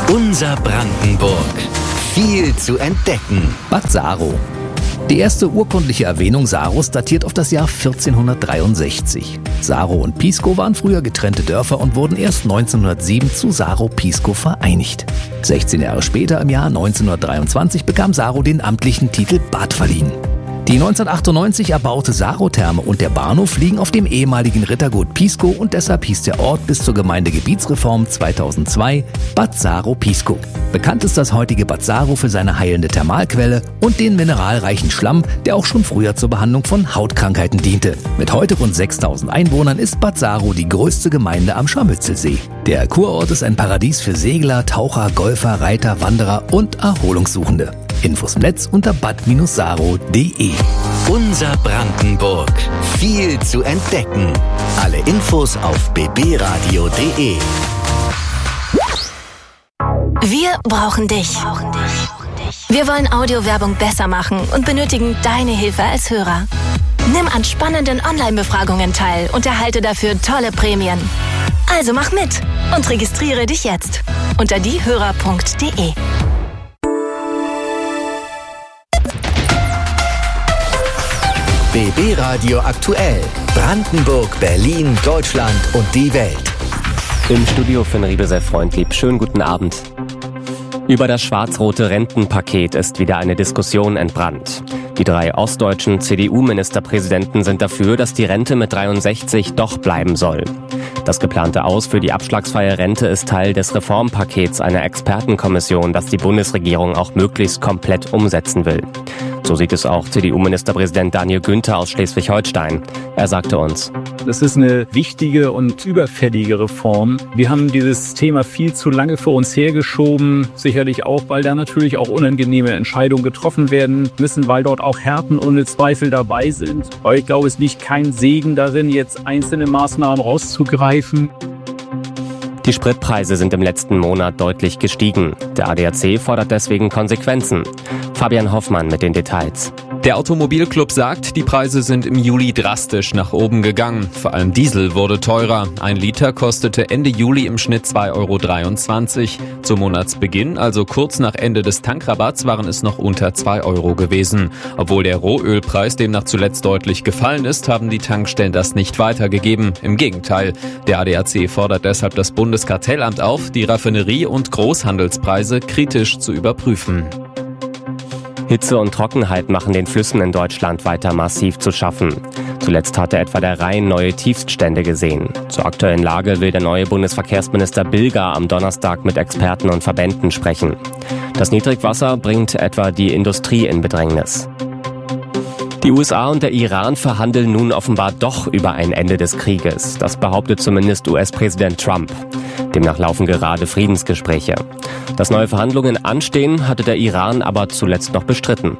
Unser Brandenburg. Viel zu entdecken. Bad Saro. Die erste urkundliche Erwähnung Saros datiert auf das Jahr 1463. Saro und Piskow waren früher getrennte Dörfer und wurden erst 1907 zu Saro-Piskow vereinigt. 16 Jahre später, im Jahr 1923, bekam Saro den amtlichen Titel Bad verliehen. Die 1998 erbaute Saro-Therme und der Bahnhof liegen auf dem ehemaligen Rittergut Piskow und deshalb hieß der Ort bis zur Gemeindegebietsreform 2002 Bad Saro-Piskow. Bekannt ist das heutige Bad Saro für seine heilende Thermalquelle und den mineralreichen Schlamm, der auch schon früher zur Behandlung von Hautkrankheiten diente. Mit heute rund 6.000 Einwohnern ist Bad Saro die größte Gemeinde am Scharmützelsee. Der Kurort ist ein Paradies für Segler, Taucher, Golfer, Reiter, Wanderer und Erholungssuchende. Infos im Netz unter bad-saro.de. Unser Brandenburg. Viel zu entdecken. Alle Infos auf bbradio.de. Wir brauchen dich. Wir wollen Audiowerbung besser machen und benötigen deine Hilfe als Hörer. Nimm an spannenden Online-Befragungen teil und erhalte dafür tolle Prämien. Also mach mit und registriere dich jetzt unter diehörer.de. BB Radio aktuell. Brandenburg, Berlin, Deutschland und die Welt. Im Studio Finn Riebe sehr freundlich. Schönen guten Abend. Über das schwarz-rote Rentenpaket ist wieder eine Diskussion entbrannt. Die 3 ostdeutschen CDU-Ministerpräsidenten sind dafür, dass die Rente mit 63 doch bleiben soll. Das geplante Aus für die abschlagsfreie Rente ist Teil des Reformpakets einer Expertenkommission, das die Bundesregierung auch möglichst komplett umsetzen will. So sieht es auch CDU-Ministerpräsident Daniel Günther aus Schleswig-Holstein. Er sagte uns: Das ist eine wichtige und überfällige Reform. Wir haben dieses Thema viel zu lange vor uns hergeschoben. Sicherlich auch, weil da natürlich auch unangenehme Entscheidungen getroffen werden müssen, weil dort auch Härten ohne Zweifel dabei sind. Aber ich glaube, es liegt kein Segen darin, jetzt einzelne Maßnahmen rauszugreifen. Die Spritpreise sind im letzten Monat deutlich gestiegen. Der ADAC fordert deswegen Konsequenzen. Fabian Hoffmann mit den Details. Der Automobilclub sagt, die Preise sind im Juli drastisch nach oben gegangen. Vor allem Diesel wurde teurer. 1 Liter kostete Ende Juli im Schnitt 2,23 €. Zum Monatsbeginn, also kurz nach Ende des Tankrabatts, waren es noch unter 2 € gewesen. Obwohl der Rohölpreis demnach zuletzt deutlich gefallen ist, haben die Tankstellen das nicht weitergegeben. Im Gegenteil, der ADAC fordert deshalb das Bundeskartellamt auf, die Raffinerie- und Großhandelspreise kritisch zu überprüfen. Hitze und Trockenheit machen den Flüssen in Deutschland weiter massiv zu schaffen. Zuletzt hatte etwa der Rhein neue Tiefststände gesehen. Zur aktuellen Lage will der neue Bundesverkehrsminister Bilger am Donnerstag mit Experten und Verbänden sprechen. Das Niedrigwasser bringt etwa die Industrie in Bedrängnis. Die USA und der Iran verhandeln nun offenbar doch über ein Ende des Krieges. Das behauptet zumindest US-Präsident Trump. Demnach laufen gerade Friedensgespräche. Dass neue Verhandlungen anstehen, hatte der Iran aber zuletzt noch bestritten.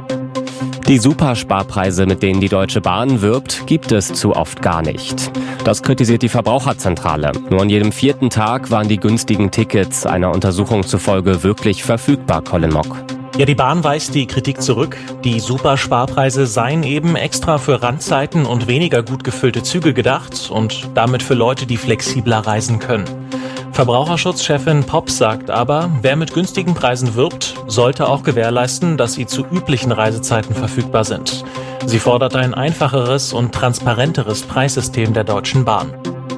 Die Supersparpreise, mit denen die Deutsche Bahn wirbt, gibt es zu oft gar nicht. Das kritisiert die Verbraucherzentrale. Nur an jedem 4. Tag waren die günstigen Tickets einer Untersuchung zufolge wirklich verfügbar, Colin Mock. Ja, die Bahn weist die Kritik zurück. Die Supersparpreise seien eben extra für Randzeiten und weniger gut gefüllte Züge gedacht und damit für Leute, die flexibler reisen können. Verbraucherschutzchefin Pops sagt aber, wer mit günstigen Preisen wirbt, sollte auch gewährleisten, dass sie zu üblichen Reisezeiten verfügbar sind. Sie fordert ein einfacheres und transparenteres Preissystem der Deutschen Bahn.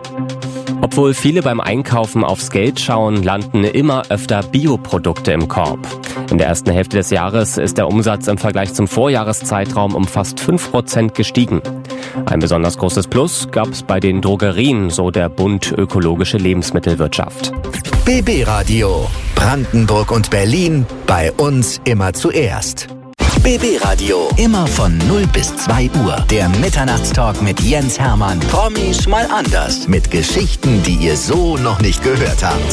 Obwohl viele beim Einkaufen aufs Geld schauen, landen immer öfter Bioprodukte im Korb. In der ersten Hälfte des Jahres ist der Umsatz im Vergleich zum Vorjahreszeitraum um fast 5% gestiegen. Ein besonders großes Plus gab es bei den Drogerien, so der Bund Ökologische Lebensmittelwirtschaft. BB Radio. Brandenburg und Berlin. Bei uns immer zuerst. BB Radio. Immer von 0 bis 2 Uhr. Der Mitternachtstalk mit Jens Hermann. Promis mal anders. Mit Geschichten, die ihr so noch nicht gehört habt.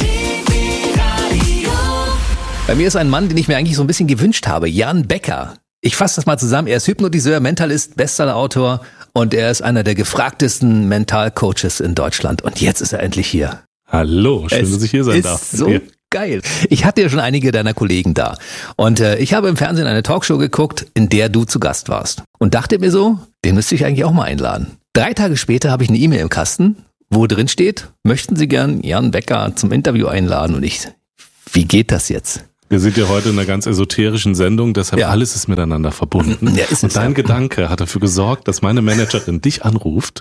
Bei mir ist ein Mann, den ich mir eigentlich so ein bisschen gewünscht habe. Jan Becker. Ich fasse das mal zusammen. Er ist Hypnotiseur, Mentalist, Bestsellerautor und er ist einer der gefragtesten Mentalcoaches in Deutschland. Und jetzt ist er endlich hier. Hallo, schön, dass ich hier sein darf. So geil. Ich hatte ja schon einige deiner Kollegen da. Und ich habe im Fernsehen eine Talkshow geguckt, in der du zu Gast warst. Und dachte mir so, den müsste ich eigentlich auch mal einladen. 3 Tage später habe ich eine E-Mail im Kasten, wo drin steht, möchten Sie gern Jan Becker zum Interview einladen? Und ich Wie geht das jetzt? Wir sind ja heute in einer ganz esoterischen Sendung, deshalb alles ist miteinander verbunden. Ja, ist und dein Gedanke hat dafür gesorgt, dass meine Managerin dich anruft.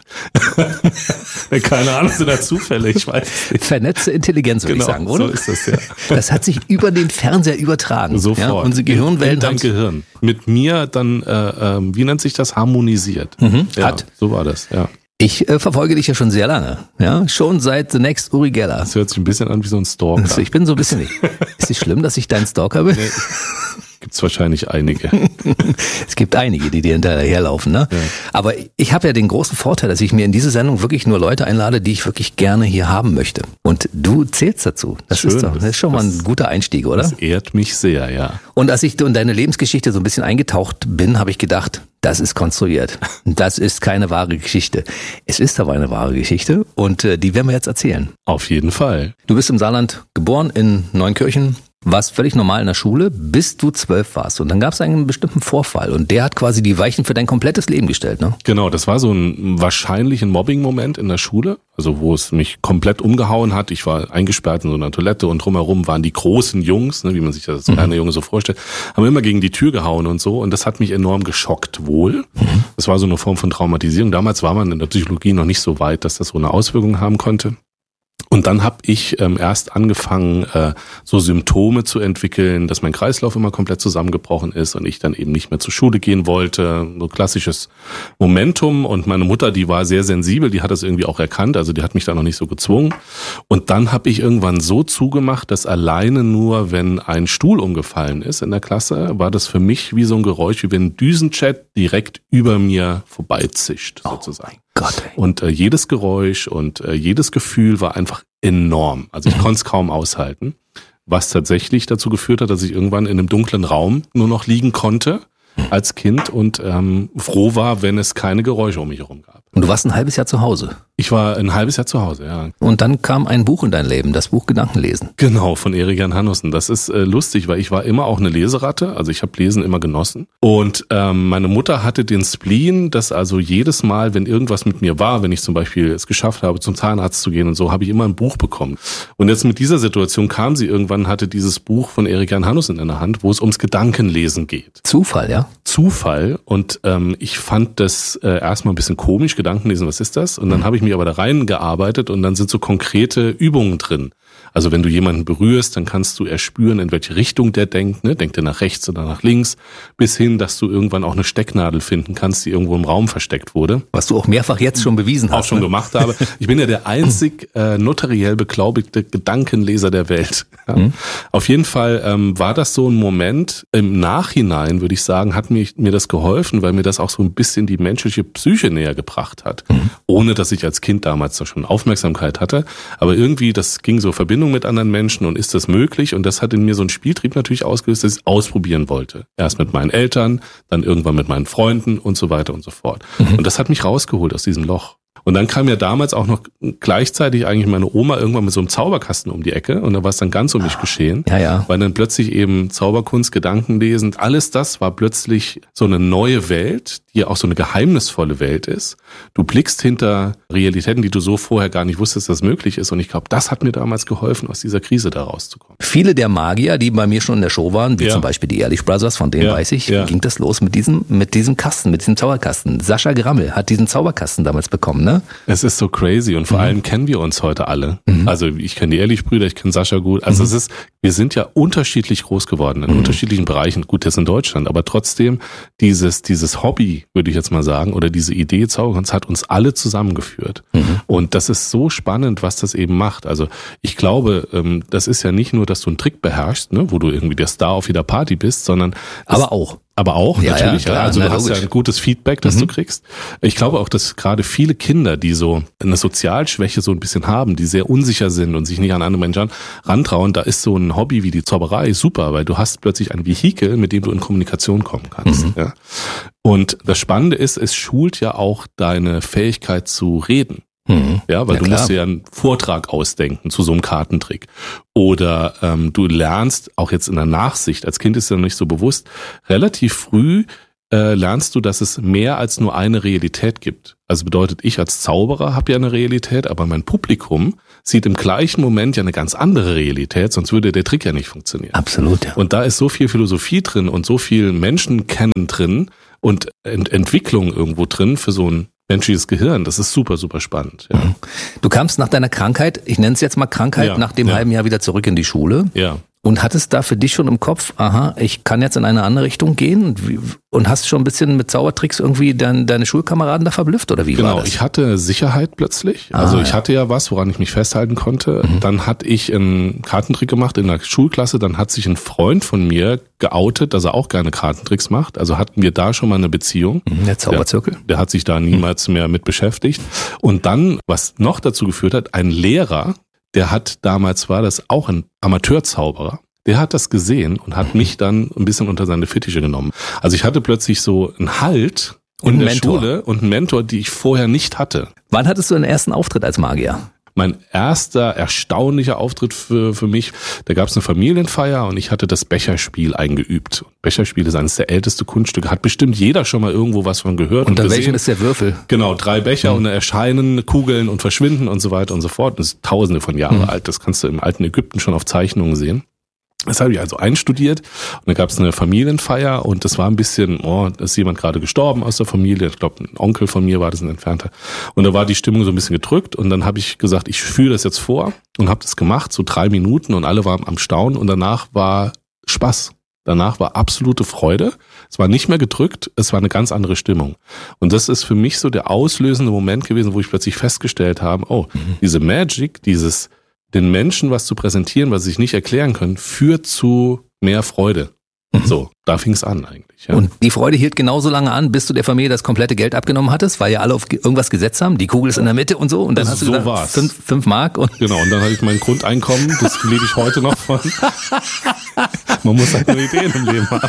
Keine Ahnung, sind da Zufälle, ich weiß nicht. Vernetzte Intelligenz, würde ich sagen, oder? So ist das, ja. Das hat sich über den Fernseher übertragen. Sofort. Ja, unsere Gehirnwellen in dein Gehirn. Mit mir dann, wie nennt sich das, harmonisiert. Hat. So war das, ja. Ich verfolge dich ja schon sehr lange, ja, schon seit The Next Uri Geller. Das hört sich ein bisschen an wie so ein Stalker. Also ich bin so ein bisschen nicht. Ist es schlimm, dass ich dein Stalker bin? Nee, gibt's wahrscheinlich einige. Es gibt einige, die dir hinterherlaufen, ne? Ja. Aber ich habe ja den großen Vorteil, dass ich mir in diese Sendung wirklich nur Leute einlade, die ich wirklich gerne hier haben möchte. Und du zählst dazu. Das ist schon mal ein guter Einstieg, oder? Das ehrt mich sehr, ja. Und als ich in deine Lebensgeschichte so ein bisschen eingetaucht bin, habe ich gedacht, das ist konstruiert. Das ist keine wahre Geschichte. Es ist aber eine wahre Geschichte und die werden wir jetzt erzählen. Auf jeden Fall. Du bist im Saarland geboren, in Neunkirchen, warst völlig normal in der Schule, bis du 12 warst. Und dann gab es einen bestimmten Vorfall und der hat quasi die Weichen für dein komplettes Leben gestellt, ne? Genau, das war so ein wahrscheinlich Mobbing-Moment in der Schule, also wo es mich komplett umgehauen hat. Ich war eingesperrt in so einer Toilette und drumherum waren die großen Jungs, ne, wie man sich das als kleiner Junge so vorstellt, haben immer gegen die Tür gehauen und so und das hat mich enorm geschockt wohl. Das war so eine Form von Traumatisierung. Damals war man in der Psychologie noch nicht so weit, dass das so eine Auswirkung haben konnte. Und dann habe ich erst angefangen, so Symptome zu entwickeln, dass mein Kreislauf immer komplett zusammengebrochen ist und ich dann eben nicht mehr zur Schule gehen wollte. So klassisches Momentum. Und meine Mutter, die war sehr sensibel, die hat das irgendwie auch erkannt, also die hat mich da noch nicht so gezwungen. Und dann habe ich irgendwann so zugemacht, dass alleine nur, wenn ein Stuhl umgefallen ist in der Klasse, war das für mich wie so ein Geräusch, wie wenn ein Düsenjet direkt über mir vorbeizischt, sozusagen. Gott. Und jedes Geräusch und jedes Gefühl war einfach enorm. Also ich konnte es kaum aushalten, was tatsächlich dazu geführt hat, dass ich irgendwann in einem dunklen Raum nur noch liegen konnte als Kind und froh war, wenn es keine Geräusche um mich herum gab. Und du warst ein halbes Jahr zu Hause? Ich war ein halbes Jahr zu Hause, ja. Und dann kam ein Buch in dein Leben, das Buch Gedankenlesen. Genau, von Erik-Jan Hannussen. Das ist lustig, weil ich war immer auch eine Leseratte, also ich habe Lesen immer genossen. Und meine Mutter hatte den Spleen, dass also jedes Mal, wenn irgendwas mit mir war, wenn ich zum Beispiel es geschafft habe, zum Zahnarzt zu gehen und so, habe ich immer ein Buch bekommen. Und jetzt mit dieser Situation kam sie irgendwann, hatte dieses Buch von Erik-Jan Hannussen in der Hand, wo es ums Gedankenlesen geht. Zufall, ja? Zufall. Und ich fand das erstmal ein bisschen komisch, Gedankenlesen, was ist das? Und dann habe ich mich aber da reingearbeitet und dann sind so konkrete Übungen drin. Also wenn du jemanden berührst, dann kannst du erspüren, in welche Richtung der denkt, ne? Denkt er nach rechts oder nach links, bis hin, dass du irgendwann auch eine Stecknadel finden kannst, die irgendwo im Raum versteckt wurde. Was du auch mehrfach jetzt schon bewiesen hast. Auch schon gemacht habe. Ich bin ja der einzig notariell beglaubigte Gedankenleser der Welt. Ja. Auf jeden Fall war das so ein Moment, im Nachhinein würde ich sagen, hat mir das geholfen, weil mir das auch so ein bisschen die menschliche Psyche näher gebracht hat. Ohne, dass ich als Kind damals da schon Aufmerksamkeit hatte. Aber irgendwie, das ging so Verbindung mit anderen Menschen und ist das möglich? Und das hat in mir so einen Spieltrieb natürlich ausgelöst, dass ich es ausprobieren wollte. Erst mit meinen Eltern, dann irgendwann mit meinen Freunden und so weiter und so fort. Und das hat mich rausgeholt aus diesem Loch. Und dann kam ja damals auch noch gleichzeitig eigentlich meine Oma irgendwann mit so einem Zauberkasten um die Ecke und da war es dann ganz um mich geschehen. Ja. Weil dann plötzlich eben Zauberkunst, Gedankenlesen, alles das war plötzlich so eine neue Welt, die ja auch so eine geheimnisvolle Welt ist. Du blickst hinter Realitäten, die du so vorher gar nicht wusstest, dass möglich ist. Und ich glaube, das hat mir damals geholfen, aus dieser Krise da rauszukommen. Viele der Magier, die bei mir schon in der Show waren, wie zum Beispiel die Ehrlich Brothers, von denen weiß ich, ging das los mit diesem Kasten, mit diesem Zauberkasten. Sascha Grammel hat diesen Zauberkasten damals bekommen, ne? Es ist so crazy und vor allem kennen wir uns heute alle. Also ich kenne die Ehrlich-Brüder, ich kenne Sascha gut. Also wir sind ja unterschiedlich groß geworden in unterschiedlichen Bereichen. Gut, jetzt in Deutschland, aber trotzdem dieses Hobby, würde ich jetzt mal sagen, oder diese Idee Zauberkunst hat uns alle zusammengeführt. Und das ist so spannend, was das eben macht. Also ich glaube, das ist ja nicht nur, dass du einen Trick beherrschst, ne, wo du irgendwie der Star auf jeder Party bist, sondern Aber auch, natürlich. Ja, klar, also du hast logisch. ja ein gutes Feedback, das du kriegst. Ich glaube auch, dass gerade viele Kinder, die so eine Sozialschwäche so ein bisschen haben, die sehr unsicher sind und sich nicht an andere Menschen rantrauen, da ist so ein Hobby wie die Zauberei super, weil du hast plötzlich ein Vehikel, mit dem du in Kommunikation kommen kannst. Ja. Und das Spannende ist, es schult ja auch deine Fähigkeit zu reden. Ja, weil du musst dir ja einen Vortrag ausdenken zu so einem Kartentrick. Oder du lernst, auch jetzt in der Nachsicht, als Kind ist ja noch nicht so bewusst, relativ früh lernst du, dass es mehr als nur eine Realität gibt. Also bedeutet, ich als Zauberer habe ja eine Realität, aber mein Publikum sieht im gleichen Moment ja eine ganz andere Realität, sonst würde der Trick ja nicht funktionieren. Absolut, ja. Und da ist so viel Philosophie drin und so viel Menschenkennen drin und Entwicklung irgendwo drin für so ein menschliches Gehirn. Das ist super, super spannend. Ja. Du kamst nach deiner Krankheit, ich nenne es jetzt mal Krankheit, nach dem halben Jahr wieder zurück in die Schule. Ja. Und hattest da für dich schon im Kopf, ich kann jetzt in eine andere Richtung gehen und hast schon ein bisschen mit Zaubertricks irgendwie deine Schulkameraden da verblüfft oder wie war das? Genau, ich hatte Sicherheit plötzlich. Also ich hatte ja was, woran ich mich festhalten konnte. Dann hatte ich einen Kartentrick gemacht in der Schulklasse. Dann hat sich ein Freund von mir geoutet, dass er auch gerne Kartentricks macht. Also hatten wir da schon mal eine Beziehung. Der Zauberzirkel. Der hat sich da niemals mehr mit beschäftigt. Und dann, was noch dazu geführt hat, ein Lehrer, der hat damals, war das auch ein Amateurzauberer, der hat das gesehen und hat mich dann ein bisschen unter seine Fittiche genommen. Also ich hatte plötzlich so einen Halt in der Schule und einen Mentor, die ich vorher nicht hatte. Wann hattest du deinen ersten Auftritt als Magier? Mein erster erstaunlicher Auftritt für mich, da gab es eine Familienfeier und ich hatte das Becherspiel eingeübt. Becherspiel ist eines der ältesten Kunststücke, hat bestimmt jeder schon mal irgendwo was von gehört. Unter welchem ist der Würfel? Genau, 3 Becher und erscheinen Kugeln und verschwinden und so weiter und so fort. Das ist tausende von Jahren alt, das kannst du im alten Ägypten schon auf Zeichnungen sehen. Das habe ich also einstudiert und da gab es eine Familienfeier und das war ein bisschen, da ist jemand gerade gestorben aus der Familie, ich glaube ein Onkel von mir war das, ein Entfernter, und da war die Stimmung so ein bisschen gedrückt und dann habe ich gesagt, ich führe das jetzt vor und habe das gemacht, so 3 Minuten und alle waren am Staunen und danach war Spaß. Danach war absolute Freude. Es war nicht mehr gedrückt, es war eine ganz andere Stimmung. Und das ist für mich so der auslösende Moment gewesen, wo ich plötzlich festgestellt habe, diese Magic, den Menschen was zu präsentieren, was sie sich nicht erklären können, führt zu mehr Freude. So, da fing es an eigentlich. Ja. Und die Freude hielt genauso lange an, bis du der Familie das komplette Geld abgenommen hattest, weil ja alle auf irgendwas gesetzt haben, die Kugel ist in der Mitte und so. Und dann hast du gesagt, 5 Mark. Und genau, und dann hatte ich mein Grundeinkommen, das lebe ich heute noch von. Man muss halt nur Ideen im Leben haben.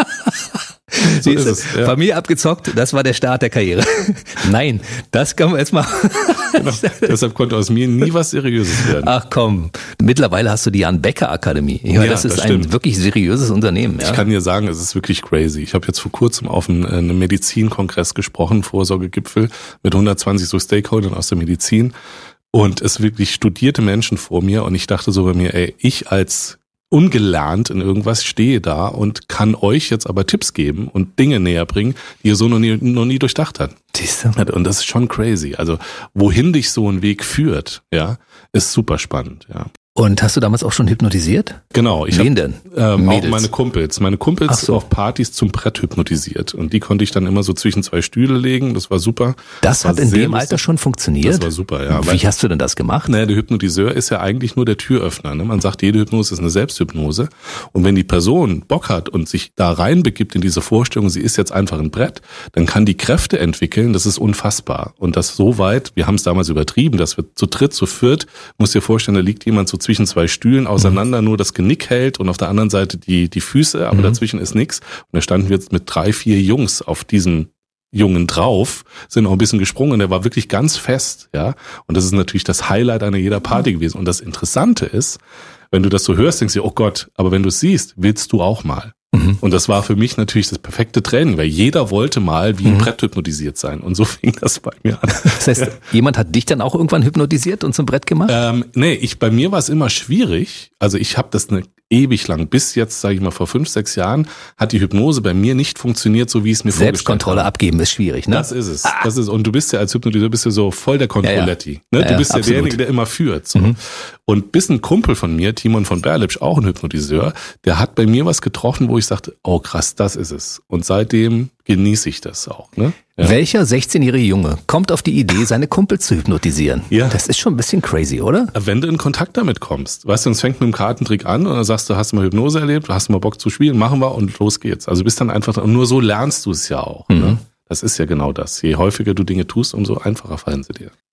So ist es. Ja. Familie abgezockt, das war der Start der Karriere. Nein, das kann man jetzt mal. Genau. Deshalb konnte aus mir nie was Seriöses werden. Ach komm, mittlerweile hast du die Jan Becker Akademie. Das ist ein wirklich seriöses Unternehmen. Ja? Ich kann dir sagen, es ist wirklich crazy. Ich habe jetzt vor kurzem auf einem Medizinkongress gesprochen, Vorsorgegipfel mit 120 so Stakeholdern aus der Medizin und es wirklich studierte Menschen vor mir und ich dachte so bei mir, ich als ungelernt in irgendwas stehe da und kann euch jetzt aber Tipps geben und Dinge näher bringen, die ihr so noch nie durchdacht habt. Und das ist schon crazy. Also wohin dich so ein Weg führt, ja, ist super spannend, ja. Und hast du damals auch schon hypnotisiert? Genau. Wen denn? Auch meine Kumpels. Meine Kumpels auf Partys zum Brett hypnotisiert. Und die konnte ich dann immer so zwischen 2 Stühle legen. Das war super. Das hat in dem Alter schon funktioniert? Das war super, ja. Wie hast du denn das gemacht? Der Hypnotiseur ist ja eigentlich nur der Türöffner. Ne? Man sagt, jede Hypnose ist eine Selbsthypnose. Und wenn die Person Bock hat und sich da reinbegibt in diese Vorstellung, sie ist jetzt einfach ein Brett, dann kann die Kräfte entwickeln. Das ist unfassbar. Und das so weit, wir haben es damals übertrieben, dass wir zu dritt, zu viert, musst dir vorstellen, da liegt jemand so zwischen 2 Stühlen auseinander, nur das Genick hält und auf der anderen Seite die Füße, aber dazwischen ist nichts. Und da standen wir jetzt mit 3, 4 Jungs auf diesem Jungen drauf, sind auch ein bisschen gesprungen und der war wirklich ganz fest, ja. Und das ist natürlich das Highlight einer jeder Party gewesen. Und das Interessante ist, wenn du das so hörst, denkst du, oh Gott, aber wenn du es siehst, willst du auch mal. Und das war für mich natürlich das perfekte Training, weil jeder wollte mal wie ein Brett hypnotisiert sein. Und so fing das bei mir an. Das heißt, jemand hat dich dann auch irgendwann hypnotisiert und zum Brett gemacht? Bei mir war es immer schwierig. Also ich habe das ewig lang, bis jetzt, sage ich mal, vor 5, 6 Jahren, hat die Hypnose bei mir nicht funktioniert, so wie es mir vorgestellt habe. Selbstkontrolle abgeben ist schwierig, ne? Das ist es. Das ist, und du bist ja als Hypnotiseur so voll der Controletti. Ne? Du bist ja derjenige, der immer führt. So. Und bis ein Kumpel von mir, Timon von Berlipsch, auch ein Hypnotiseur, der hat bei mir was getroffen, wo ich sagte, oh krass, das ist es. Und seitdem genieße ich das auch. Ne? Ja. Welcher 16-jährige Junge kommt auf die Idee, seine Kumpels zu hypnotisieren? Ja. Das ist schon ein bisschen crazy, oder? Wenn du in Kontakt damit kommst. Weißt du, es fängt mit dem Kartentrick an und dann sagst du, hast du mal Hypnose erlebt, hast du mal Bock zu spielen, machen wir und los geht's. Also bist dann einfach, und nur so lernst du es ja auch. Ne? Das ist ja genau das. Je häufiger du Dinge tust, umso einfacher fallen sie dir.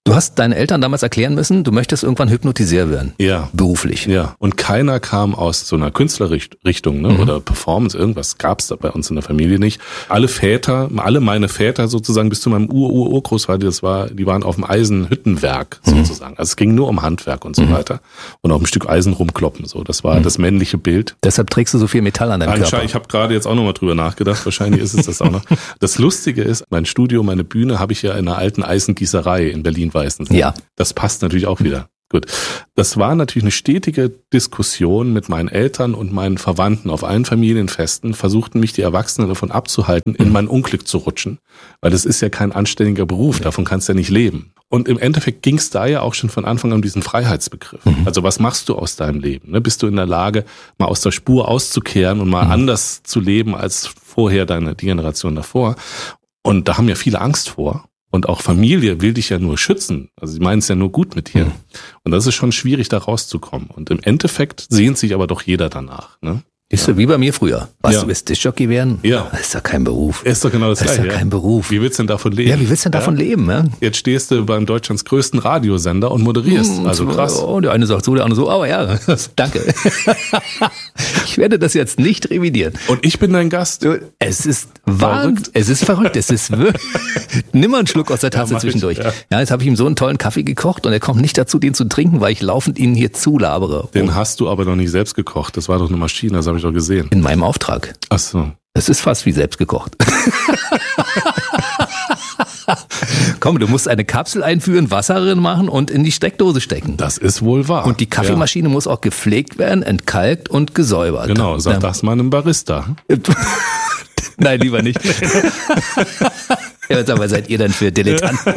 Du hast deinen Eltern damals erklären müssen, du möchtest irgendwann Hypnotiseur werden. Ja. Beruflich. Ja. Und keiner kam aus so einer Künstlerrichtung, ne? Oder Performance, irgendwas gab's da bei uns in der Familie nicht. Alle meine Väter sozusagen bis zu meinem Urgroßvater, die waren auf dem Eisenhüttenwerk sozusagen. Also es ging nur um Handwerk und so weiter. Und auf ein Stück Eisen rumkloppen. So, das war das männliche Bild. Deshalb trägst du so viel Metall an deinem Körper. Ich habe gerade jetzt auch nochmal drüber nachgedacht. Wahrscheinlich ist es das auch noch. Das Lustige ist, mein Studio, meine Bühne habe ich ja in einer alten Eisengießerei in Berlin-Weißensee. Ja. Das passt natürlich auch wieder. Gut. Das war natürlich eine stetige Diskussion mit meinen Eltern und meinen Verwandten auf allen Familienfesten, versuchten mich die Erwachsenen davon abzuhalten, in mein Unglück zu rutschen. Weil das ist ja kein anständiger Beruf, davon kannst du ja nicht leben. Und im Endeffekt ging es da ja auch schon von Anfang an um diesen Freiheitsbegriff. Also was machst du aus deinem Leben? Ne? Bist du in der Lage, mal aus der Spur auszukehren und mal anders zu leben als vorher die Generation davor? Und da haben ja viele Angst vor. Und auch Familie will dich ja nur schützen. Also sie meinen es ja nur gut mit dir. Und das ist schon schwierig, da rauszukommen. Und im Endeffekt sehnt sich aber doch jeder danach. Ne? Ist so wie bei mir früher. Was, du willst Diskjockey werden? Ja. Das ist doch kein Beruf. Ist doch genau das Gleiche. Das ist doch kein Beruf. Wie willst du denn davon leben? Ja, wie willst du denn davon leben? Ja? Jetzt stehst du beim Deutschlands größten Radiosender und moderierst. Also krass. Oh, der eine sagt so, der andere so. Aber ja, danke. Ich werde das jetzt nicht revidieren. Und ich bin dein Gast. Es ist verrückt. Es ist verrückt. Es ist nimm mal einen Schluck aus der Tasse zwischendurch. Ja, jetzt habe ich ihm so einen tollen Kaffee gekocht und er kommt nicht dazu, den zu trinken, weil ich laufend ihn hier zulabere. Den hast du aber noch nicht selbst gekocht. Das war doch eine Maschine, das habe ich doch gesehen. In meinem Auftrag. Ach so. Es ist fast wie selbst gekocht. Komm, du musst eine Kapsel einführen, Wasser drin machen und in die Steckdose stecken. Das ist wohl wahr. Und die Kaffeemaschine muss auch gepflegt werden, entkalkt und gesäubert. Genau, sag das mal einem Barista. Nein, lieber nicht. Ja, was aber seid ihr denn für Dilettanten?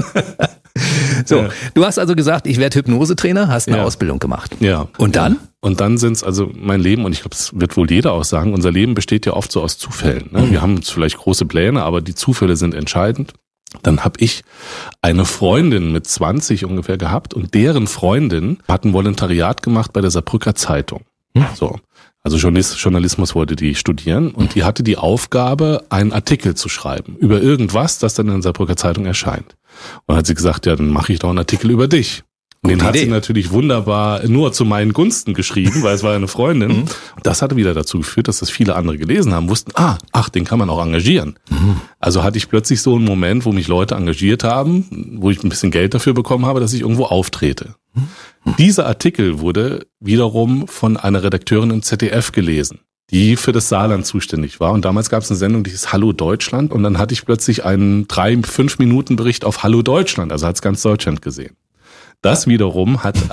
So, du hast also gesagt, ich werde Hypnosetrainer, hast eine Ausbildung gemacht. Ja. Und dann? Und dann sind's also mein Leben, und ich glaube, das wird wohl jeder auch sagen, unser Leben besteht ja oft so aus Zufällen. Ne? Wir haben vielleicht große Pläne, aber die Zufälle sind entscheidend. Dann habe ich eine Freundin mit 20 ungefähr gehabt und deren Freundin hat ein Volontariat gemacht bei der Saarbrücker Zeitung. So. Also Journalismus wollte die studieren und die hatte die Aufgabe, einen Artikel zu schreiben über irgendwas, das dann in der Saarbrücker Zeitung erscheint. Und dann hat sie gesagt, ja, dann mache ich doch einen Artikel über dich. Und den hat sie natürlich wunderbar nur zu meinen Gunsten geschrieben, weil es war eine Freundin. Das hatte wieder dazu geführt, dass das viele andere gelesen haben, wussten, den kann man auch engagieren. Also hatte ich plötzlich so einen Moment, wo mich Leute engagiert haben, wo ich ein bisschen Geld dafür bekommen habe, dass ich irgendwo auftrete. Dieser Artikel wurde wiederum von einer Redakteurin im ZDF gelesen, die für das Saarland zuständig war. Und damals gab es eine Sendung, die hieß Hallo Deutschland. Und dann hatte ich plötzlich einen 3-5 Minuten Bericht auf Hallo Deutschland. Also hat es ganz Deutschland gesehen. Das wiederum hat,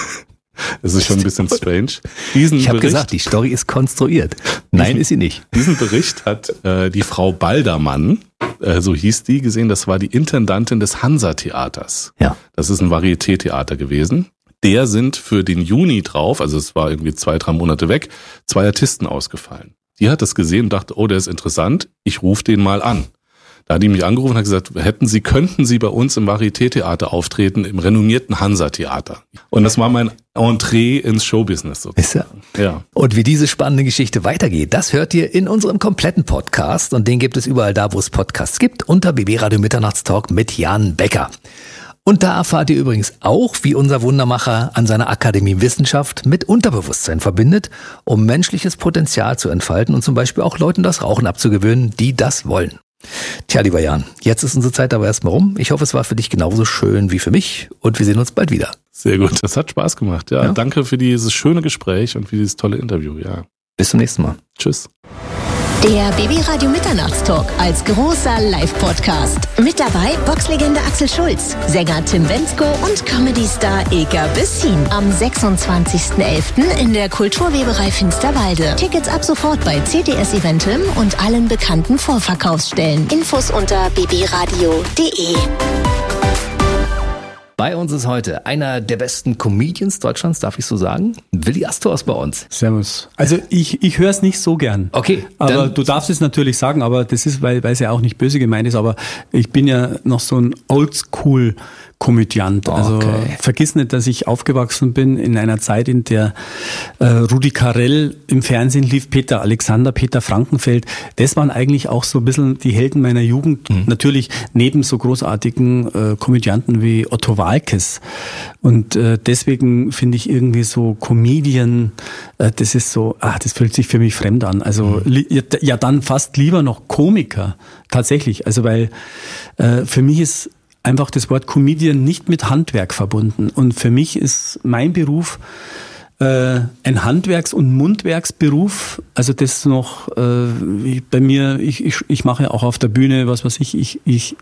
das ist schon ein bisschen strange. Ich habe gesagt, die Story ist konstruiert. Nein, ist sie nicht. Diesen Bericht hat die Frau Baldermann, so hieß die, gesehen. Das war die Intendantin des Hansa-Theaters. Ja. Das ist ein Varieté-Theater gewesen. Der sind für den Juni drauf, also es war irgendwie 2-3 Monate weg, 2 Artisten ausgefallen. Die hat das gesehen und dachte, oh, der ist interessant, ich rufe den mal an. Da hat die mich angerufen und hat gesagt, könnten Sie bei uns im Varieté-Theater auftreten, im renommierten Hansa-Theater. Und das war mein Entree ins Showbusiness sozusagen. Ja. Und wie diese spannende Geschichte weitergeht, das hört ihr in unserem kompletten Podcast. Und den gibt es überall da, wo es Podcasts gibt, unter BB Radio Mitternachtstalk mit Jan Becker. Und da erfahrt ihr übrigens auch, wie unser Wundermacher an seiner Akademie Wissenschaft mit Unterbewusstsein verbindet, um menschliches Potenzial zu entfalten und zum Beispiel auch Leuten das Rauchen abzugewöhnen, die das wollen. Tja, lieber Jan, jetzt ist unsere Zeit aber erstmal rum. Ich hoffe, es war für dich genauso schön wie für mich und wir sehen uns bald wieder. Sehr gut, das hat Spaß gemacht. Ja. Danke für dieses schöne Gespräch und für dieses tolle Interview. Ja. Bis zum nächsten Mal. Tschüss. Der BB Radio Mitternachtstalk als großer Live-Podcast. Mit dabei Boxlegende Axel Schulz, Sänger Tim Bendzko und Comedy-Star Eka Bessin. Am 26.11. in der Kulturweberei Finsterwalde. Tickets ab sofort bei CTS Eventim und allen bekannten Vorverkaufsstellen. Infos unter bbradio.de. Bei uns ist heute einer der besten Comedians Deutschlands, darf ich so sagen? Willi Astor ist bei uns. Servus. Also ich höre es nicht so gern. Okay. Aber du darfst es natürlich sagen, aber das ist, weil es ja auch nicht böse gemeint ist, aber ich bin ja noch so ein Oldschool Komödiant. Also vergiss nicht, dass ich aufgewachsen bin in einer Zeit, in der Rudi Carrell im Fernsehen lief, Peter Alexander, Peter Frankenfeld. Das waren eigentlich auch so ein bisschen die Helden meiner Jugend. Natürlich neben so großartigen Komödianten wie Otto Waalkes. Und deswegen finde ich irgendwie so Comedian, das ist so, das fühlt sich für mich fremd an. Also ja, dann fast lieber noch Komiker. Tatsächlich. Also weil für mich ist einfach das Wort Comedian nicht mit Handwerk verbunden. Und für mich ist mein Beruf ein Handwerks- und Mundwerksberuf. Also das noch bei mir, ich mache auch auf der Bühne, was weiß ich,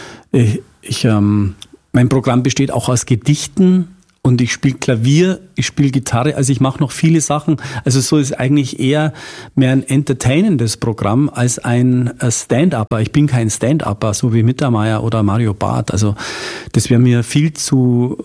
mein Programm besteht auch aus Gedichten. Und ich spiele Klavier, ich spiele Gitarre, also ich mache noch viele Sachen. Also so ist eigentlich eher mehr ein entertainendes Programm als ein Stand-Upper. Ich bin kein Stand-Upper, so wie Mittermeier oder Mario Barth. Also das wäre mir viel zu,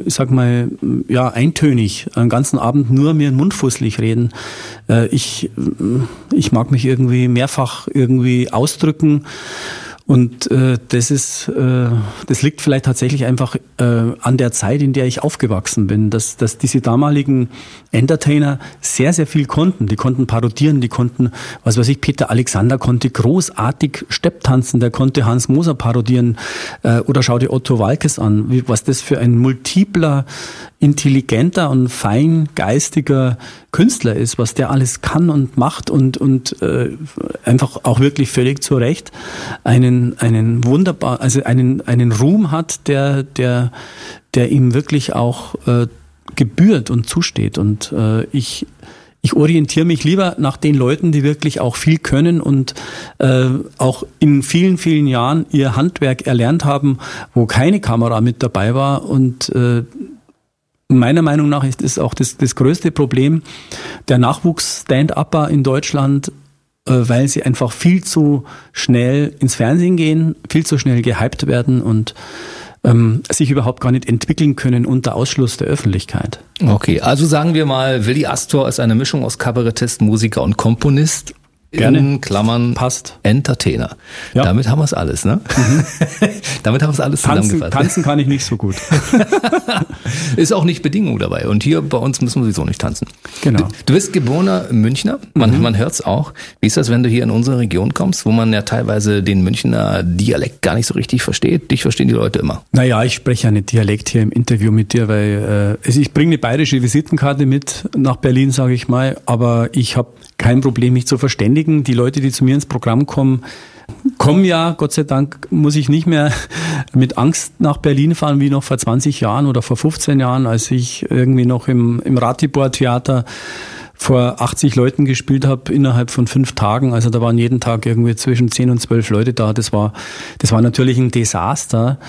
eintönig. Einen ganzen Abend nur mir den Mund fusselig reden. Ich mag mich irgendwie mehrfach irgendwie ausdrücken. Und das liegt vielleicht tatsächlich einfach an der Zeit, in der ich aufgewachsen bin, dass diese damaligen Entertainer sehr, sehr viel konnten. Die konnten parodieren, die konnten, Peter Alexander konnte großartig Stepptanzen, der konnte Hans Moser parodieren, oder schau dir Otto Waalkes an, was das für ein multipler, intelligenter und feingeistiger Künstler ist, was der alles kann und macht und einfach auch wirklich völlig zu Recht einen wunderbar, also einen Ruhm hat, der ihm wirklich auch gebührt und zusteht. Und ich orientiere mich lieber nach den Leuten, die wirklich auch viel können und auch in vielen, vielen Jahren ihr Handwerk erlernt haben, wo keine Kamera mit dabei war. Und meiner Meinung nach ist es auch das größte Problem der Nachwuchs-Stand-Upper in Deutschland, weil sie einfach viel zu schnell ins Fernsehen gehen, viel zu schnell gehypt werden und sich überhaupt gar nicht entwickeln können unter Ausschluss der Öffentlichkeit. Okay, also sagen wir mal, Willi Astor ist eine Mischung aus Kabarettist, Musiker und Komponist. Gerne. In Klammern passt. Entertainer. Ja. Damit haben wir es alles, ne? Damit haben wir es alles zusammengefasst. Tanzen kann ich nicht so gut. Ist auch nicht Bedingung dabei. Und hier bei uns müssen wir sowieso nicht tanzen. Genau. Du bist geborener Münchner. Man hört es auch. Wie ist das, wenn du hier in unsere Region kommst, wo man ja teilweise den Münchner Dialekt gar nicht so richtig versteht? Dich verstehen die Leute immer. Naja, ich spreche ja nicht Dialekt hier im Interview mit dir, weil ich bringe eine bayerische Visitenkarte mit nach Berlin, sage ich mal. Aber ich habe kein Problem, mich zu verständigen. Die Leute, die zu mir ins Programm kommen ja, Gott sei Dank muss ich nicht mehr mit Angst nach Berlin fahren, wie noch vor 20 Jahren oder vor 15 Jahren, als ich irgendwie noch im Ratibor-Theater vor 80 Leuten gespielt habe innerhalb von 5 Tagen. Also da waren jeden Tag irgendwie zwischen 10 und 12 Leute da. Das war natürlich ein Desaster.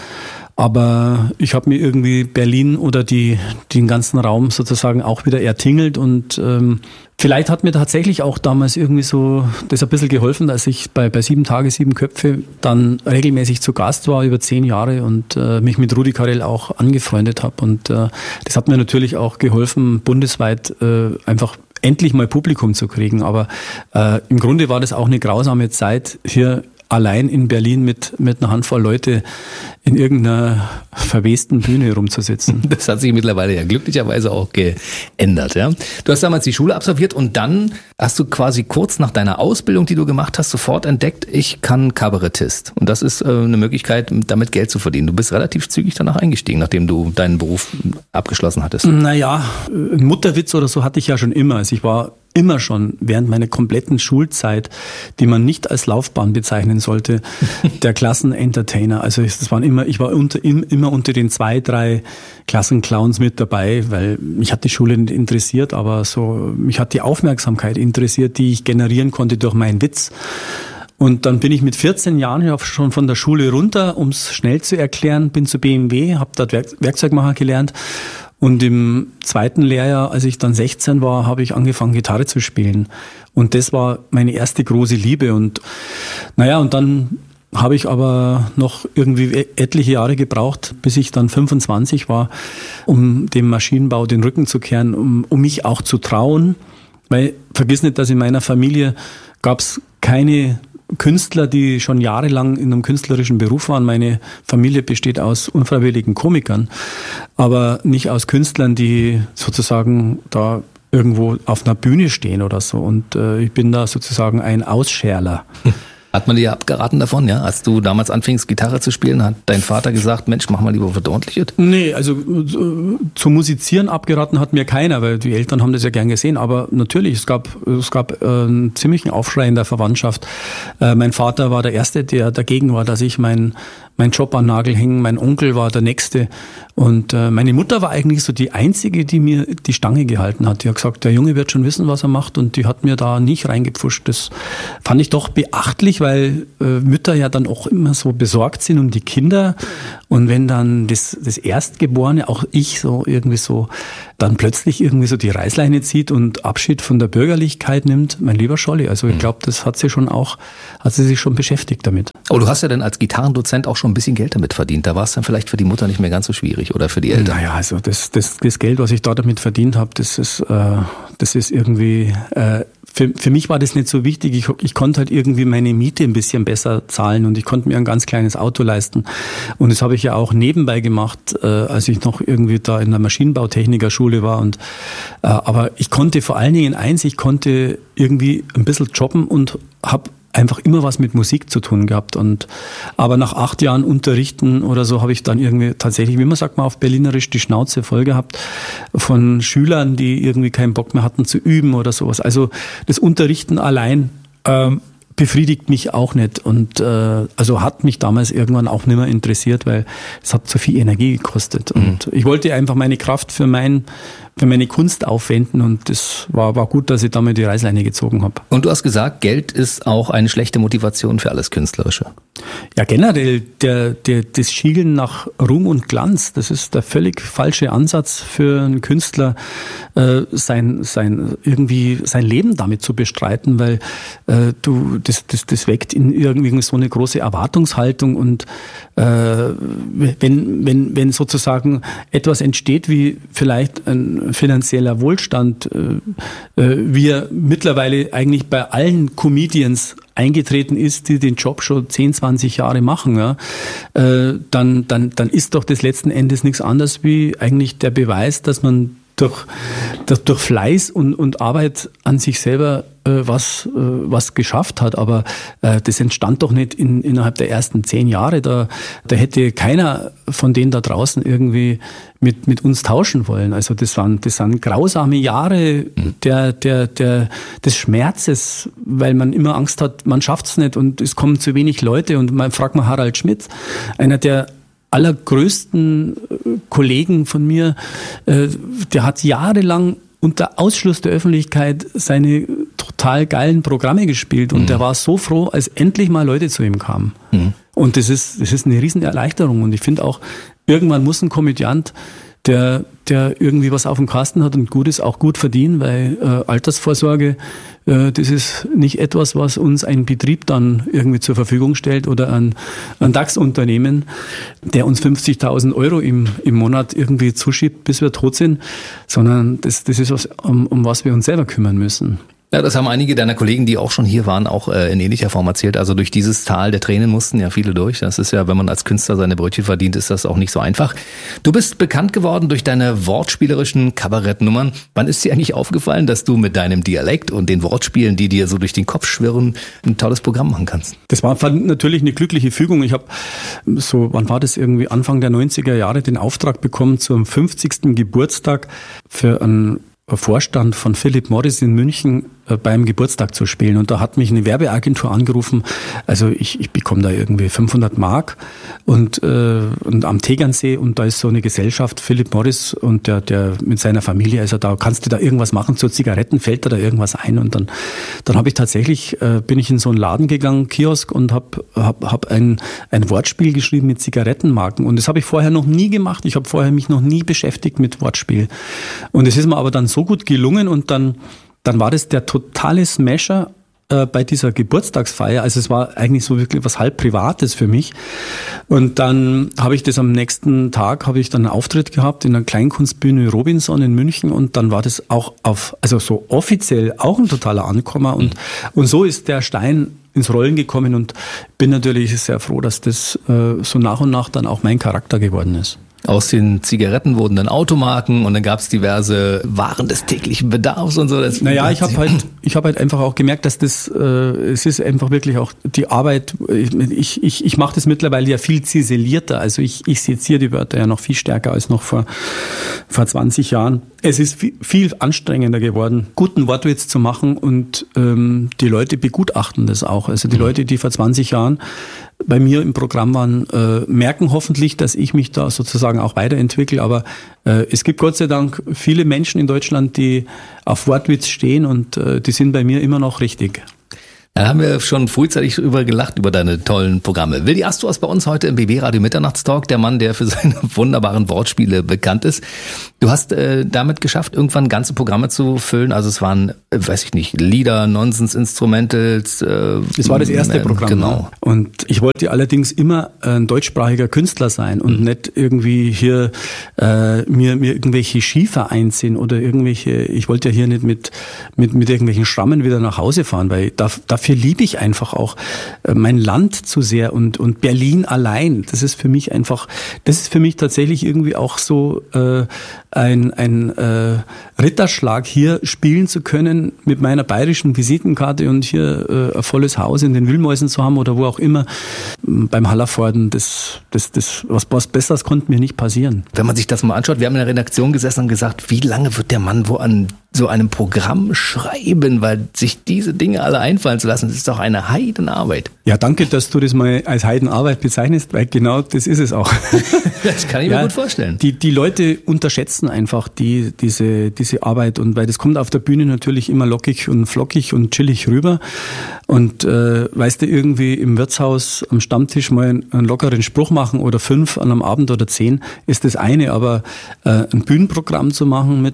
Aber ich habe mir irgendwie Berlin oder den ganzen Raum sozusagen auch wieder ertingelt und vielleicht hat mir tatsächlich auch damals irgendwie so das ein bisschen geholfen, dass ich bei 7 Tage, 7 Köpfe dann regelmäßig zu Gast war über 10 Jahre und mich mit Rudi Carrell auch angefreundet habe. Und das hat mir natürlich auch geholfen, bundesweit einfach endlich mal Publikum zu kriegen. Aber im Grunde war das auch eine grausame Zeit hier allein in Berlin mit einer Handvoll Leute in irgendeiner verwesten Bühne rumzusitzen. Das hat sich mittlerweile ja glücklicherweise auch geändert. Ja? Du hast damals die Schule absolviert und dann hast du quasi kurz nach deiner Ausbildung, die du gemacht hast, sofort entdeckt, ich kann Kabarettist. Und das ist eine Möglichkeit, damit Geld zu verdienen. Du bist relativ zügig danach eingestiegen, nachdem du deinen Beruf abgeschlossen hattest. Naja, einen Mutterwitz oder so hatte ich ja schon immer. Also ich war immer schon während meiner kompletten Schulzeit, die man nicht als Laufbahn bezeichnen sollte, der Klassenentertainer. Also ich war immer unter den 2, 3 Klassenclowns mit dabei, weil mich hat die Schule nicht interessiert, aber so mich hat die Aufmerksamkeit interessiert, die ich generieren konnte durch meinen Witz. Und dann bin ich mit 14 Jahren schon von der Schule runter, um es schnell zu erklären, bin zu BMW, habe dort Werkzeugmacher gelernt. Und im 2. Lehrjahr, als ich dann 16 war, habe ich angefangen, Gitarre zu spielen. Und das war meine erste große Liebe. Und und dann habe ich aber noch irgendwie etliche Jahre gebraucht, bis ich dann 25 war, um dem Maschinenbau den Rücken zu kehren, um mich auch zu trauen. Weil vergiss nicht, dass in meiner Familie gab es keine Künstler, die schon jahrelang in einem künstlerischen Beruf waren. Meine Familie besteht aus unfreiwilligen Komikern, aber nicht aus Künstlern, die sozusagen da irgendwo auf einer Bühne stehen oder so. Und ich bin da sozusagen ein Ausscherler. Hat man dir abgeraten davon, ja? Als du damals anfingst, Gitarre zu spielen, hat dein Vater gesagt, Mensch, mach mal lieber was Ordentliches? Nee, also zu musizieren abgeraten hat mir keiner, weil die Eltern haben das ja gern gesehen. Aber natürlich, es gab einen ziemlichen Aufschrei in der Verwandtschaft. Mein Vater war der Erste, der dagegen war, dass ich meinen Job an den Nagel hängen. Mein Onkel war der Nächste. Und meine Mutter war eigentlich so die Einzige, die mir die Stange gehalten hat. Die hat gesagt, der Junge wird schon wissen, was er macht. Und die hat mir da nicht reingepfuscht. Das fand ich doch beachtlich, weil Mütter ja dann auch immer so besorgt sind um die Kinder. Und wenn dann das Erstgeborene, auch ich so irgendwie so, dann plötzlich irgendwie so die Reißleine zieht und Abschied von der Bürgerlichkeit nimmt, mein lieber Scholli. Also ich glaube, das hat sie sich schon beschäftigt damit. Aber du hast ja dann als Gitarrendozent auch schon ein bisschen Geld damit verdient. Da war es dann vielleicht für die Mutter nicht mehr ganz so schwierig oder für die Eltern. Naja, also das Geld, was ich da damit verdient habe, das ist irgendwie, für mich war das nicht so wichtig. Ich konnte halt irgendwie meine Miete ein bisschen besser zahlen und ich konnte mir ein ganz kleines Auto leisten. Und das habe ich ja auch nebenbei gemacht, als ich noch irgendwie da in der Maschinenbautechnikerschule war. Aber ich konnte vor allen Dingen ich konnte irgendwie ein bisschen jobben und habe einfach immer was mit Musik zu tun gehabt. Aber nach 8 Jahren Unterrichten oder so habe ich dann irgendwie tatsächlich, wie man sagt mal auf Berlinerisch, die Schnauze voll gehabt von Schülern, die irgendwie keinen Bock mehr hatten zu üben oder sowas. Also das Unterrichten allein befriedigt mich auch nicht und also hat mich damals irgendwann auch nicht mehr interessiert, weil es hat zu viel Energie gekostet und ich wollte einfach meine Kraft für meine Kunst aufwenden und das war gut, dass ich damit die Reißleine gezogen habe. Und du hast gesagt, Geld ist auch eine schlechte Motivation für alles Künstlerische. Ja, generell das Schielen nach Ruhm und Glanz, das ist der völlig falsche Ansatz für einen Künstler, sein Leben damit zu bestreiten, weil das weckt in irgendwie so eine große Erwartungshaltung und wenn sozusagen etwas entsteht wie vielleicht ein finanzieller Wohlstand, wie er mittlerweile eigentlich bei allen Comedians eingetreten ist, die den Job schon 10, 20 Jahre machen, ja, dann ist doch das letzten Endes nichts anderes wie eigentlich der Beweis, dass man durch Fleiß und Arbeit an sich selber was geschafft hat. Aber das entstand doch nicht innerhalb der ersten 10 Jahre. Da hätte keiner von denen da draußen irgendwie mit uns tauschen wollen. Also das waren grausame Jahre des Schmerzes, weil man immer Angst hat, man schafft's nicht und es kommen zu wenig Leute. Und man fragt mal Harald Schmidt, einer der allergrößten Kollegen von mir, der hat jahrelang unter Ausschluss der Öffentlichkeit seine total geilen Programme gespielt und der war so froh, als endlich mal Leute zu ihm kamen. Und das ist eine riesen Erleichterung und ich finde auch, irgendwann muss ein Komödiant, der irgendwie was auf dem Kasten hat und gut ist, auch gut verdienen, weil Altersvorsorge, das ist nicht etwas, was uns ein Betrieb dann irgendwie zur Verfügung stellt oder ein DAX-Unternehmen, der uns 50.000 Euro im Monat irgendwie zuschiebt, bis wir tot sind, sondern das ist was, um was wir uns selber kümmern müssen. Ja, das haben einige deiner Kollegen, die auch schon hier waren, auch in ähnlicher Form erzählt. Also durch dieses Tal der Tränen mussten ja viele durch. Das ist ja, wenn man als Künstler seine Brötchen verdient, ist das auch nicht so einfach. Du bist bekannt geworden durch deine wortspielerischen Kabarettnummern. Wann ist dir eigentlich aufgefallen, dass du mit deinem Dialekt und den Wortspielen, die dir so durch den Kopf schwirren, ein tolles Programm machen kannst? Das war natürlich eine glückliche Fügung. Ich habe wann war das irgendwie, Anfang der 90er Jahre den Auftrag bekommen, zum 50. Geburtstag für einen Vorstand von Philip Morris in München beim Geburtstag zu spielen. Und da hat mich eine Werbeagentur angerufen. Also ich bekomme da irgendwie 500 Mark und am Tegernsee und da ist so eine Gesellschaft, Philip Morris und der mit seiner Familie, also da kannst du da irgendwas machen, zu Zigaretten, fällt da irgendwas ein und dann habe ich tatsächlich, bin ich in so einen Laden gegangen, Kiosk und hab ein Wortspiel geschrieben mit Zigarettenmarken und das habe ich vorher noch nie gemacht. Ich habe vorher mich noch nie beschäftigt mit Wortspiel und es ist mir aber dann so gut gelungen und dann war das der totale Smasher bei dieser Geburtstagsfeier. Also es war eigentlich so wirklich was halb Privates für mich. Und dann habe ich das am nächsten Tag, habe ich dann einen Auftritt gehabt in der Kleinkunstbühne Robinson in München und dann war das auch so offiziell auch ein totaler Ankommer und so ist der Stein ins Rollen gekommen und bin natürlich sehr froh, dass das so nach und nach dann auch mein Charakter geworden ist. Aus den Zigaretten wurden dann Automarken und dann gab es diverse Waren des täglichen Bedarfs und so. Naja, ich habe halt einfach auch gemerkt, dass das, es ist einfach wirklich auch die Arbeit, ich mache das mittlerweile ja viel ziselierter, also ich seziere die Wörter ja noch viel stärker als noch vor 20 Jahren. Es ist viel anstrengender geworden, guten Wortwitz zu machen und die Leute begutachten das auch. Also die Leute, die vor 20 Jahren bei mir im Programm waren, merken hoffentlich, dass ich mich da sozusagen auch weiterentwickle. Aber es gibt Gott sei Dank viele Menschen in Deutschland, die auf Wortwitz stehen und die sind bei mir immer noch richtig. Da haben wir schon frühzeitig drüber gelacht, über deine tollen Programme. Willi Astor ist bei uns heute im BB Radio Mitternachtstalk, der Mann, der für seine wunderbaren Wortspiele bekannt ist. Du hast damit geschafft, irgendwann ganze Programme zu füllen. Also es waren, weiß ich nicht, Lieder, Nonsens, Instrumentals. Das war das erste Programm. Genau. Ne? Und ich wollte allerdings immer ein deutschsprachiger Künstler sein und nicht irgendwie hier mir irgendwelche Schiefer einziehen oder ich wollte ja hier nicht mit irgendwelchen Schrammen wieder nach Hause fahren, weil dafür liebe ich einfach auch mein Land zu sehr und Berlin allein. Das ist für mich tatsächlich irgendwie auch so ein Ritterschlag, hier spielen zu können mit meiner bayerischen Visitenkarte und hier ein volles Haus in den Wühlmäusen zu haben oder wo auch immer beim Hallervorden. Was Besseres konnte mir nicht passieren. Wenn man sich das mal anschaut, wir haben in der Redaktion gesessen und gesagt, wie lange wird der Mann wo an so einem Programm schreiben, weil sich diese Dinge alle einfallen zu lassen, das ist doch eine Heidenarbeit. Ja, danke, dass du das mal als Heidenarbeit bezeichnest, weil genau das ist es auch. Das kann ich mir gut vorstellen. Die Leute unterschätzen einfach diese Arbeit und weil das kommt auf der Bühne natürlich immer lockig und flockig und chillig rüber und weißt du, irgendwie im Wirtshaus am Stammtisch mal einen lockeren Spruch machen oder 5 an einem Abend oder 10 ist das eine, aber ein Bühnenprogramm zu machen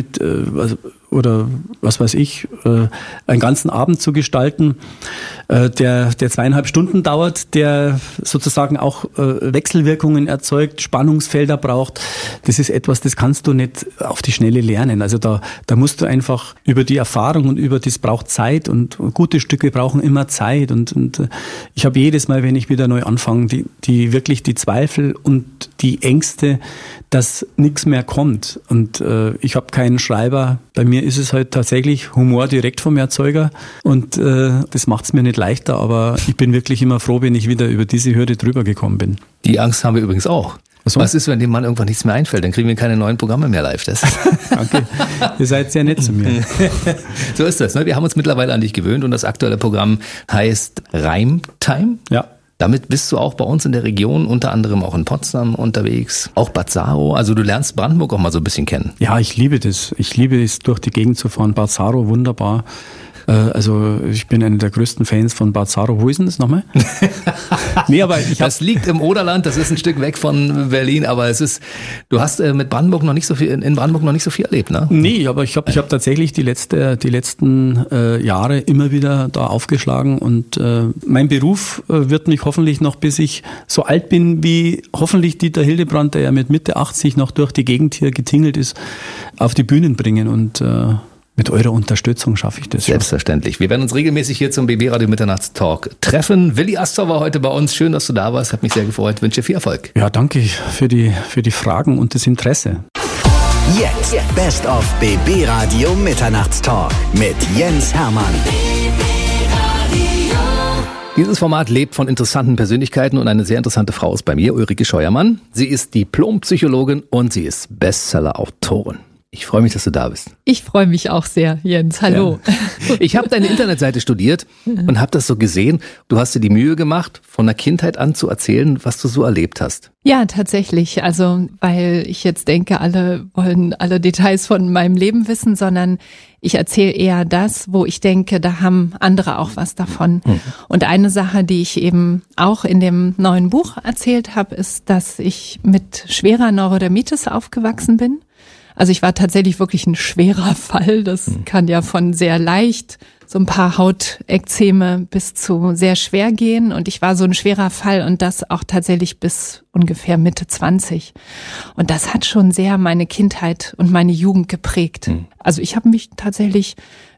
oder was weiß ich, einen ganzen Abend zu gestalten, der 2,5 Stunden dauert, der sozusagen auch Wechselwirkungen erzeugt, Spannungsfelder braucht. Das ist etwas, das kannst du nicht auf die Schnelle lernen. Also da musst du einfach über die Erfahrung und das braucht Zeit und gute Stücke brauchen immer Zeit und ich habe jedes Mal, wenn ich wieder neu anfange, die Zweifel und die Ängste, dass nichts mehr kommt. Und ich habe keinen Schreiber. Bei mir ist es halt tatsächlich Humor direkt vom Erzeuger und das macht es mir nicht leichter, aber ich bin wirklich immer froh, wenn ich wieder über diese Hürde drüber gekommen bin. Die Angst haben wir übrigens auch. So. Was ist, wenn dem Mann irgendwann nichts mehr einfällt? Dann kriegen wir keine neuen Programme mehr live. Danke, ihr seid sehr nett zu mir. So ist das. Ne? Wir haben uns mittlerweile an dich gewöhnt und das aktuelle Programm heißt Reimtime. Ja. Damit bist du auch bei uns in der Region, unter anderem auch in Potsdam unterwegs, auch Bad Saro. Also du lernst Brandenburg auch mal so ein bisschen kennen. Ja, ich liebe das. Ich liebe es, durch die Gegend zu fahren. Bad Saro, wunderbar. Also ich bin einer der größten Fans von Bad Saro. Wo ist denn das nochmal? Nee, aber das liegt im Oderland, das ist ein Stück weg von Berlin, aber du hast mit Brandenburg noch nicht so viel, in Brandenburg noch nicht so viel erlebt, ne? Nee, aber ich hab tatsächlich die letzten Jahre immer wieder da aufgeschlagen und mein Beruf wird mich hoffentlich noch, bis ich so alt bin wie hoffentlich Dieter Hildebrand, der ja mit Mitte 80 noch durch die Gegend hier getingelt ist, auf die Bühnen bringen und mit eurer Unterstützung schaffe ich das. Selbstverständlich. Wir werden uns regelmäßig hier zum BB Radio Mitternachtstalk treffen. Willi Astor war heute bei uns. Schön, dass du da warst. Hat mich sehr gefreut. Wünsche viel Erfolg. Ja, danke für die Fragen und das Interesse. Jetzt Best of BB Radio Mitternachtstalk mit Jens Hermann. Dieses Format lebt von interessanten Persönlichkeiten und eine sehr interessante Frau ist bei mir, Ulrike Scheuermann. Sie ist Diplompsychologin und sie ist Bestseller-Autorin. Ich freue mich, dass du da bist. Ich freue mich auch sehr, Jens. Hallo. Ja. Ich habe deine Internetseite studiert und habe das so gesehen. Du hast dir die Mühe gemacht, von der Kindheit an zu erzählen, was du so erlebt hast. Ja, tatsächlich. Also, weil ich jetzt denke, alle wollen alle Details von meinem Leben wissen, sondern ich erzähle eher das, wo ich denke, da haben andere auch was davon. Und eine Sache, die ich eben auch in dem neuen Buch erzählt habe, ist, dass ich mit schwerer Neurodermitis aufgewachsen bin. Also ich war tatsächlich wirklich ein schwerer Fall. Das kann ja von sehr leicht, so ein paar Hautekzeme bis zu sehr schwer gehen. Und ich war so ein schwerer Fall und das auch tatsächlich bis ungefähr Mitte 20. Und das hat schon sehr meine Kindheit und meine Jugend geprägt. Also ich habe mich tatsächlich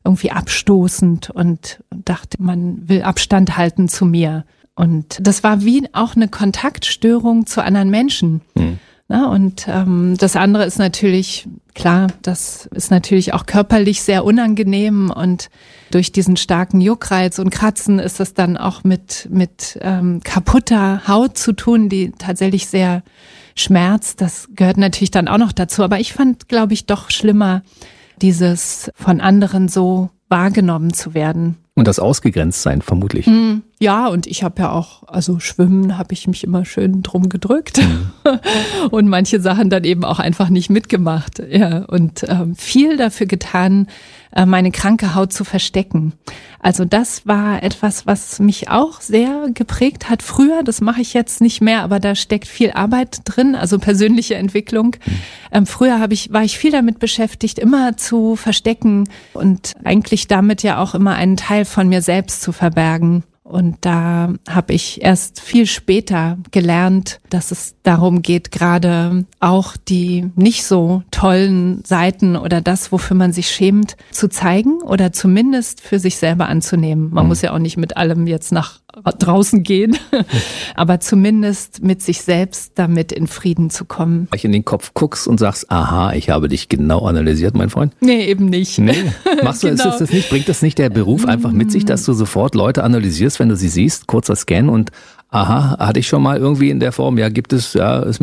irgendwie abstoßend und dachte, man will Abstand halten zu mir. Und das war wie auch eine Kontaktstörung zu anderen Menschen. Na, und das andere ist natürlich, klar, das ist natürlich auch körperlich sehr unangenehm und durch diesen starken Juckreiz und Kratzen ist das dann auch mit kaputter Haut zu tun, die tatsächlich sehr schmerzt. Das gehört natürlich dann auch noch dazu. Aber ich fand, glaube ich, doch schlimmer, dieses von anderen so wahrgenommen zu werden. Und das Ausgegrenztsein vermutlich. Ja, und ich habe ja auch, also Schwimmen habe ich mich immer schön drum gedrückt und manche Sachen dann eben auch einfach nicht mitgemacht. Ja, und viel dafür getan, meine kranke Haut zu verstecken. Also das war etwas, was mich auch sehr geprägt hat früher. Das mache ich jetzt nicht mehr, aber da steckt viel Arbeit drin, also persönliche Entwicklung. Früher war ich viel damit beschäftigt, immer zu verstecken und eigentlich damit ja auch immer einen Teil von mir selbst zu verbergen. Und da habe ich erst viel später gelernt, dass es darum geht, gerade auch die nicht so tollen Seiten oder das, wofür man sich schämt, zu zeigen oder zumindest für sich selber anzunehmen. Man muss ja auch nicht mit allem jetzt nach draußen gehen, aber zumindest mit sich selbst damit in Frieden zu kommen. In den Kopf guckst und sagst, aha, ich habe dich genau analysiert, mein Freund. Nee, eben nicht. Nee. Machst du, genau. Ist das nicht, bringt das nicht der Beruf einfach mit sich, dass du sofort Leute analysierst, wenn du sie siehst, kurzer Scan und aha, hatte ich schon mal irgendwie in der Form, ja, gibt es, ja, ist